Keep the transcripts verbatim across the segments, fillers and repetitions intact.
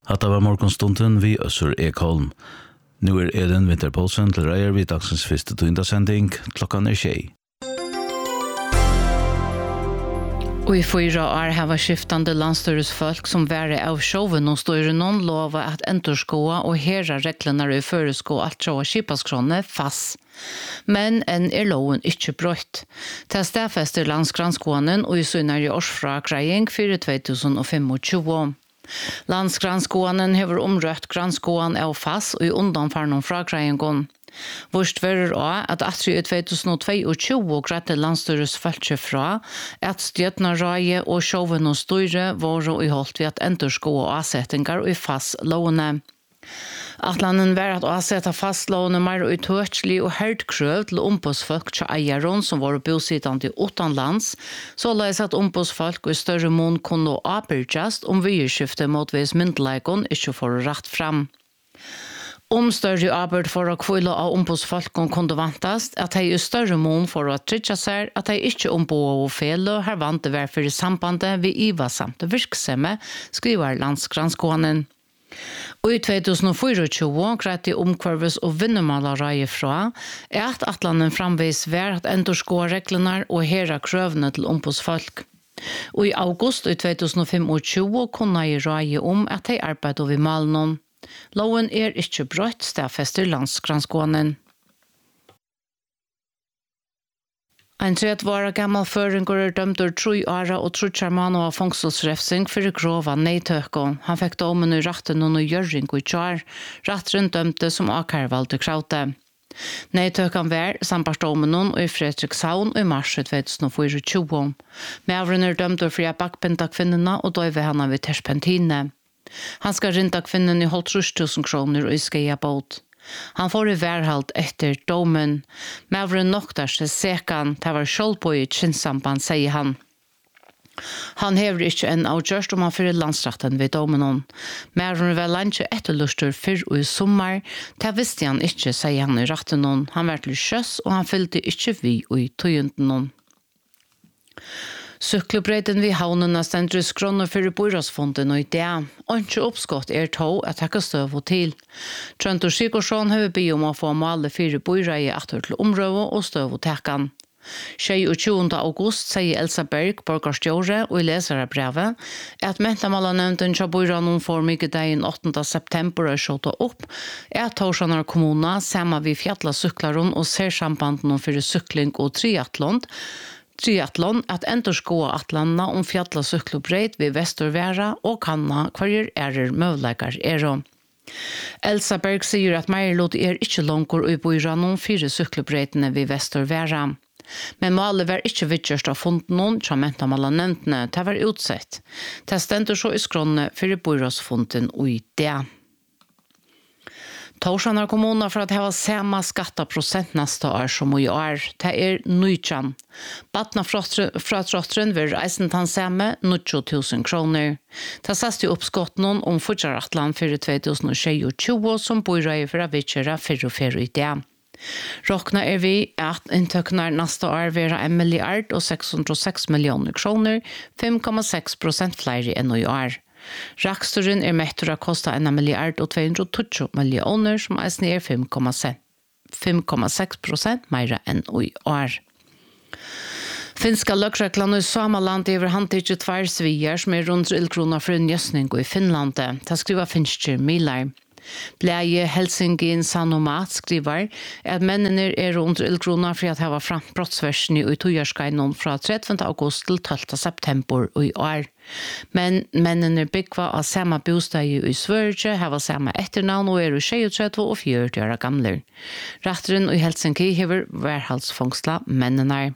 Hatta var morgonstunden vi Øssur Ekholm. Nu er Eden Vinterpolsen til reier vi dagsens første tøyndasending. Klokkan er tjei. Og i fyra år har skiftande landstyrelsfolk som være av sjoven og styrer noen lova at entorskoa og hera reglene i føresko alt sjå kipaskrone fast. Men en er loven ikke brøtt. Til stedfester landsgranskånen og i synar i årsfrakrejing for tjuetusen og tjuefem. Landsgranskånen hever omrøtt granskåen av fast og i undanfarnon frakrejingen. Vurst verer også at atri i tjuetusen og tjueto grette landstyrets følge fra at stjøtnarraie og sjoven og styre var i holdt ved at entorsko og avsettingar og i fast lovene. Atlanen var at avsetta fastlovene mer uttøtslig og hørt krøv til ombudsfolk til eieren som var bosittende utenlands, så leis at ombudsfolk i større mån kunne avbyrjast om vyeskifte mot vis myndleikon ikke får rett fram. Om større arbeid for å kvile av ombudsfolken kunne vantast, at de i større mån for å trykja seg at de ikke omboer og fel og har vant det være for sambandet ved I V A samt virksomme, skriver landsgranskånen. Og i tjuetusen og tjuefire greit i omkvarves og vinnermalareie fra er at atlanen framvis vær at endorskå reglene og hera krøvene til ombudsfolk. Og i august i tjuetusen og tjuefem kunne jeg reie om at de arbeider ved malen. Loven er ikke brøtt, stedfester landsgranskånen. En tredje var gammal føringer er dømt ur tru åra og trutjar man av fangselsrefsing for grova neitøko. Han fikk domen i ratten og gjøring og kjar. Ratteren dømte som akkarvalgte kraute. Neitøkan var sambart domen og i Fredrikshavn og i mars tjuetusen og tjuefire. Mævren er dømt ur fria bakpinta kvinnerne og døyve henne ved terspentine. Han skal rinda kvinnen i holdt tusen kroner og i skeia båt. Han får i værhalt etter domen. Mævren noktar seg sekan, det var skjold på i kinnsamband, sier han. Han hever ikke en avgjørst om han fyrir landsretten ved domen hon. Mævren var landet etterlustur fyrr og i sommer, det visste han ikke, sier han i ratten hon. Han var til sjøs, og han fylte ikke vi og i tøyenten hon. Syklubreiden vi havnene stender i skrånne for Bøyrasfonden og i det. Og ikke oppskott er to at jeg kan støve til. Trøntor Sikorsson har vi om å få male fire Bøyreie etter til området og støve tekken. tjueåtte august sier Elsa Berg, borgarstjåre og i leserebrevet, at mentamalanevnden til Bøyranen får mye dagen åttende september er skjøttet opp, er at Torsanar kommuna sammen vi fjallet syklaren og ser sambanden for sykling og triathlon, triathlon at endorskoa atlanna om fjalla syklobreit ved Vesturværa og kanna hver er møvleikar er om. Elsa Berg sier at Meirlot er ikke langer i Bøyranen fire syklobreitene ved Vesturværa. Men målet var ikke vidtjørst av fundet noen som mentamalanevntene til å være utsett. Det stender så i skrånne for Bøyrasfonden og i det. Torsanar kommuna for at hava samma skattaprosent neste år som i år. Det er nøytjan. Batna fra trottren vil reisen tan samme nittio tusen kroner. Det sast i oppskott noen om fortsaratland for tjuetusen og tjueto som bøyreie for å vidtjøre fyrre og fyrre i det. Råkna er vi at inntøknar neste år vera en milliard og seks hundre og seks millioner kroner, fem komma seks prosent flere enn i år. Raksturen er mettra kosta en milliard og to hundre og tjue millioner, som eisne er fem komma seks prosent meira enn i år. Finska løkreklene i Samaland over hantikje tvær svier som er rundt ildkrona for en gjøsning i Finlandet. Det skriver finsker Milar. Bleie Helsingin Sanomat skriver at mennene er under ildkrona for at hava fram brottsversen i tojarskeinon fra trettiende august til tolvte september i år. Men mennene byggva av samme bostad i Sverige, hava samme etternavn og er i tjuetre og fjorti år gamle. Ratteren i Helsinki hever værhalsfångsla mennene.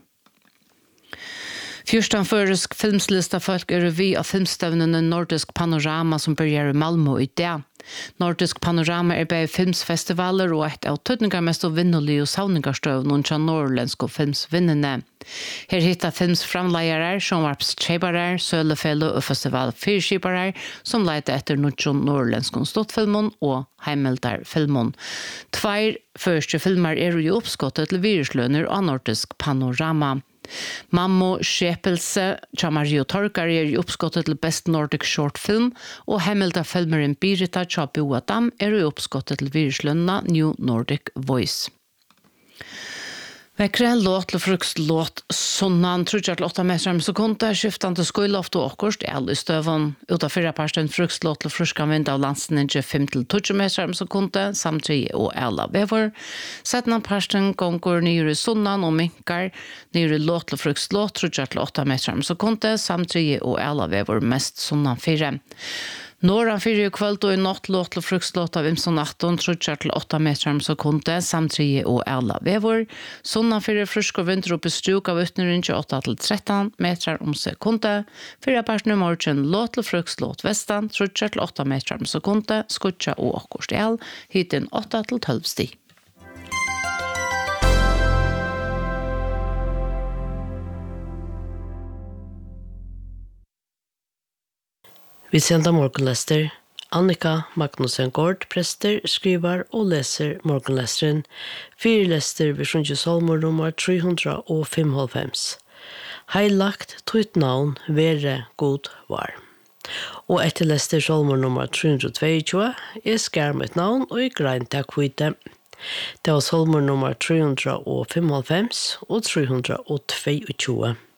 Fyrstan føresk filmslista folk er vi av filmstøvnene Nordisk Panorama som begynner i Malmö i det. Nordisk Panorama er bare filmsfestivaler og et av tøtningar mest og vinnerlig og savningarstøv noen til norrlenske filmsvinnene. Her hittar filmsframleiere, sjånvarpstjeibare, sølefelle og festivalfyrskipare som leiter etter noen norrlenske stortfilmen og heimeldarfilmen. Tveir første filmer er i oppskottet til viruslønner av Nordisk Panorama. Mammo Skjepelse, tja Mario Torkar er i oppskottet til Best Nordic Short Film, og Hemmelda Filmerin Birita tja Bo Adam er i oppskottet til Virslunna New Nordic Voice. Vekkre en låt til frukst låt sonnan trudjar til åtta meter med sekunde, skiftande skuiloft og okkurst, all i støvun, uta fyrra parsten frukst låt til fruska vind av landstninge fem til tjue meter med sekunde, samtidig og alla vevor. Setna parsten gongur nyr i sonnan og minkar, nyr i låt til frukst låt trudjar til åtta meter med sekunde, samtidig og alla vevor mest sonnan fyrre. Norran fyrir kvöld og i natt låt til frukslåt av imson atton, trudjar til åtta meter om sekunde, samtidig og alla vevor. Sonnan fyrir frusk og vinter opp i struk av utnyring til åtta til tretton meter om sekunde. Fyrir parten i morgen låt til frukslåt vestan, trudjar til åtta meter om sekunde, skutja og okkurst el, hittin åtta til tolv sti. Vi sender morgenlester. Annika Magnussen Gård, prester, skriver og leser morgenlesteren. Fire lester ved Sjønge Salmer nummer tre hundre og fem. Heilagt tøyt navn være god var. Og etter lester Salmer nummer tre hundre og tjueto er skær mitt navn og i grein til kvite. Det var Salmer nummer tre hundre og fem og tre hundre og tjueto.